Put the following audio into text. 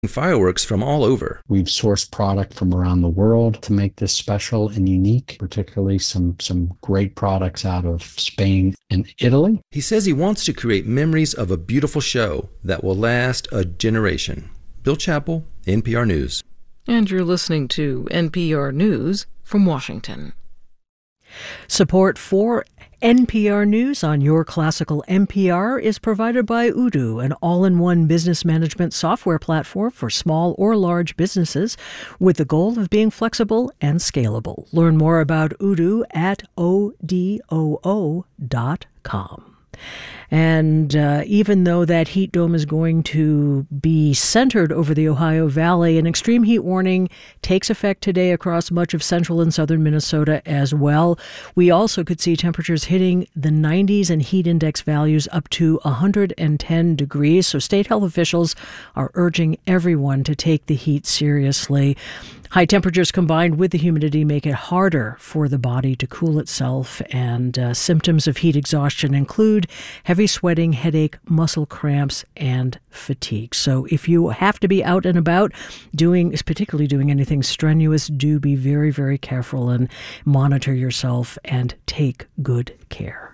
fireworks from all over. We've sourced product from around the world to make this special and unique, particularly some great products out of Spain and Italy. He says he wants to create memories of a beautiful show that will last a generation. Bill Chappell, NPR News. And you're listening to NPR News from Washington. Support for NPR News on Your Classical NPR is provided by Odoo, an all-in-one business management software platform for small or large businesses with the goal of being flexible and scalable. Learn more about Odoo at odoo.com. And even though that heat dome is going to be centered over the Ohio Valley, an extreme heat warning takes effect today across much of central and southern Minnesota as well. We also could see temperatures hitting the 90s and heat index values up to 110 degrees. So state health officials are urging everyone to take the heat seriously. High temperatures combined with the humidity make it harder for the body to cool itself, and symptoms of heat exhaustion include heavy sweating, headache, muscle cramps, and fatigue. So if you have to be out and about particularly doing anything strenuous, do be very, very careful and monitor yourself and take good care.